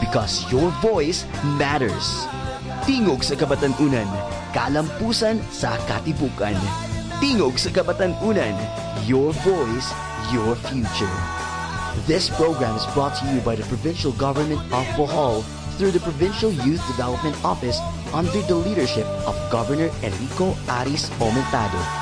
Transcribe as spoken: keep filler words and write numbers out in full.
because your voice matters. Tingog sa Kabatanunan, kalampusan sa katipukan. Tingog sa Kabatanunan, your voice, your future. This program is brought to you by the Provincial Government of Bohol through the Provincial Youth Development Office under the leadership of Governor Enrico Aris Aumentado.